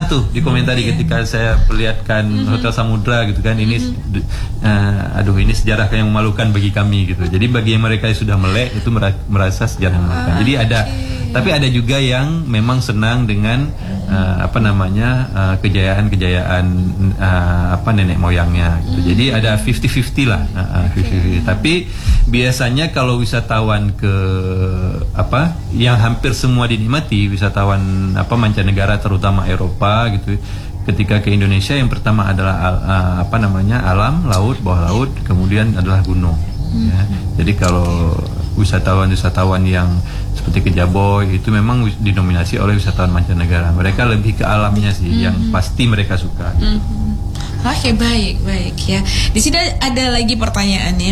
tuh dikomentari ketika saya perlihatkan Hotel Samudra gitu kan, ini aduh ini sejarah yang memalukan bagi kami gitu. Jadi bagi mereka yang sudah melek itu merasa sejarah yang memalukan. Jadi ada, tapi ada juga yang memang senang dengan kejayaan-kejayaan nenek moyangnya gitu. Jadi ada 50-50 lah, 50-50. Tapi biasanya kalau wisatawan ke yang hampir semua dinikmati, wisatawan mancanegara terutama Eropa gitu, ketika ke Indonesia yang pertama adalah alam, laut, bawah laut, kemudian adalah gunung. Ya. Jadi kalau wisatawan yang seperti ke Jaboy itu memang didominasi oleh wisatawan mancanegara. Mereka lebih ke alamnya sih, yang pasti mereka suka. Gitu. Oke, baik ya. Di sini ada lagi pertanyaannya.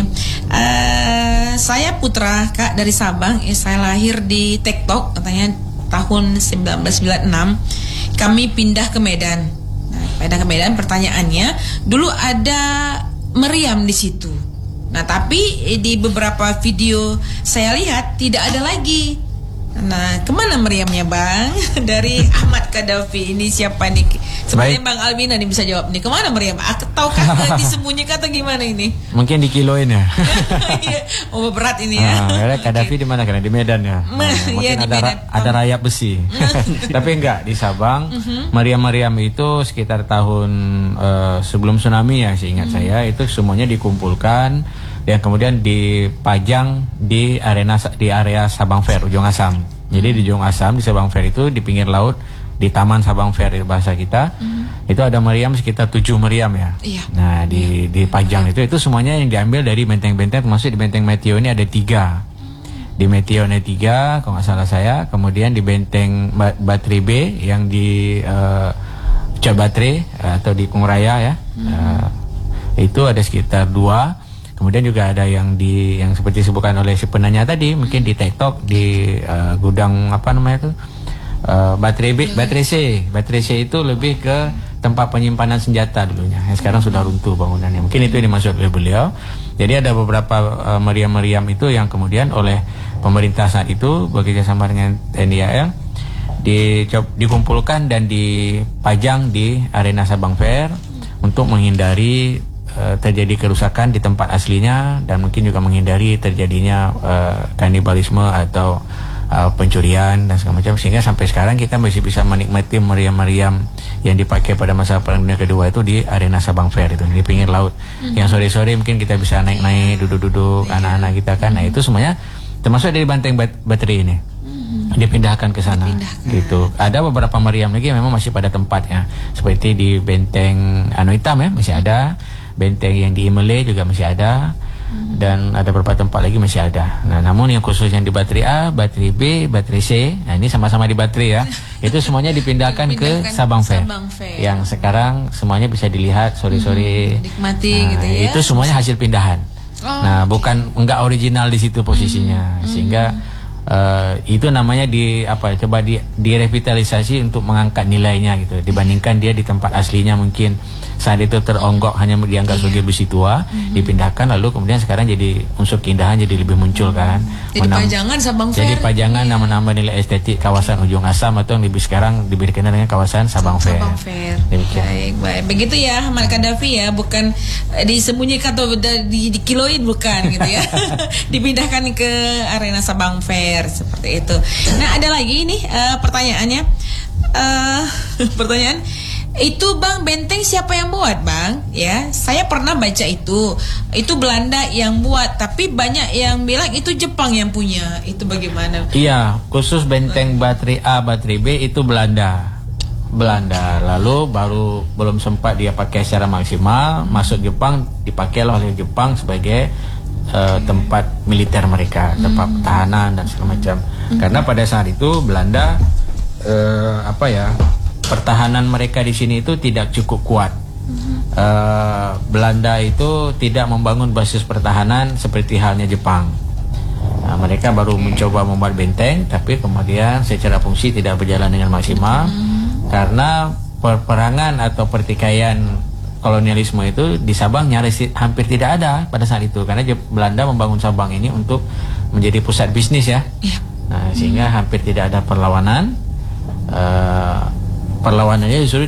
Saya Putra Kak dari Sabang. Saya lahir di Tektok, katanya tahun 1996. Kami pindah ke Medan. Nah, pindah ke Medan. Pertanyaannya, dulu ada meriam di situ. Nah, tapi di beberapa video saya lihat tidak ada lagi. Nah, kemana meriamnya, Bang? Dari Ahmad Kadafi. Ini siapa nih? Sebenarnya Bang Albina nih bisa jawab nih. Kemana meriam? Tahukah disembunyikan atau gimana ini? Mungkin dikiloin ya. Oh, berat ini ya. Kadafi di mana? Karena di Medan ya. Mungkin ada rayap besi. Tapi enggak, di Sabang. Meriam-meriam itu sekitar tahun sebelum tsunami ya, seingat saya, itu semuanya dikumpulkan dan kemudian dipajang di area Sabang Fair, Ujung Asam. Jadi di Ujung Asam, di Sabang Fair itu di pinggir laut, di Taman Sabang Fair di bahasa kita, itu ada meriam sekitar 7 meriam ya. Nah, dipajang itu semuanya yang diambil dari benteng-benteng, termasuk di benteng Meteo ini ada 3. Di Meteo ada 3, kalau nggak salah saya. Kemudian di benteng Batri B yang di Cot Batri atau di Kungraya ya, itu ada sekitar 2. Kemudian juga ada yang seperti disebutkan oleh si penanya tadi, mungkin di TikTok, di gudang baterai C itu lebih ke tempat penyimpanan senjata dulunya. Sekarang sudah runtuh bangunannya. Mungkin itu yang dimaksud oleh beliau. Jadi ada beberapa meriam-meriam itu yang kemudian oleh pemerintah saat itu bekerjasama dengan TNI AL dikumpulkan dan dipajang di arena Sabang Fair untuk menghindari terjadi kerusakan di tempat aslinya dan mungkin juga menghindari terjadinya kanibalisme atau pencurian dan segala macam, sehingga sampai sekarang kita masih bisa menikmati meriam-meriam yang dipakai pada masa Perang Dunia Kedua itu di arena Sabang Fair itu di pinggir laut. Yang sore-sore mungkin kita bisa naik-naik, duduk-duduk, anak-anak kita kan. Nah, itu semuanya termasuk dari benteng baterai ini. Dipindahkan ke sana gitu. Ada beberapa meriam lagi memang masih pada tempatnya, seperti di benteng Hitam ya masih ada. Benteng yang di Imele juga masih ada, dan ada beberapa tempat lagi masih ada. Nah, namun yang khusus yang di baterai A, baterai B, baterai C, nah ini sama-sama di baterai ya, itu semuanya dipindahkan ke Sabang Fair. Yang sekarang semuanya bisa dilihat sore-sore, nikmati gitu ya. Itu semuanya hasil pindahan. Bukan enggak original di situ posisinya, sehingga itu namanya direvitalisasi untuk mengangkat nilainya gitu, dibandingkan dia di tempat aslinya mungkin saat itu teronggok hanya dianggap sebagai besi tua, dipindahkan lalu kemudian sekarang jadi unsur keindahan jadi lebih muncul kan. Jadi pajangan Sabang Fair. Jadi pajangan nama-nama nilai estetik kawasan Ujung Asam atau yang lebih sekarang diberikan dengan kawasan Sabang Fair. Baik. Begitu ya Ahmad Kadafi ya, bukan disembunyikan atau dikiloin bukan gitu ya. Dipindahkan ke arena Sabang Fair seperti itu. Nah, ada lagi nih pertanyaannya. Pertanyaan itu, Bang, benteng siapa yang buat, Bang? Ya, saya pernah baca itu Belanda yang buat, tapi banyak yang bilang itu Jepang yang punya. Itu bagaimana? Iya, khusus benteng baterai A, baterai B itu Belanda. Lalu baru belum sempat dia pakai secara maksimal, masuk Jepang, dipakai oleh Jepang sebagai tempat militer mereka, tempat pertahanan dan segala macam. Karena pada saat itu Belanda pertahanan mereka di sini itu tidak cukup kuat. Belanda itu tidak membangun basis pertahanan seperti halnya Jepang. Mereka baru mencoba membuat benteng, tapi kemudian secara fungsi tidak berjalan dengan maksimal karena peperangan atau pertikaian kolonialisme itu di Sabang nyaris hampir tidak ada pada saat itu, karena Belanda membangun Sabang ini untuk menjadi pusat bisnis ya. Nah, sehingga hampir tidak ada perlawanan. Perlawanannya justru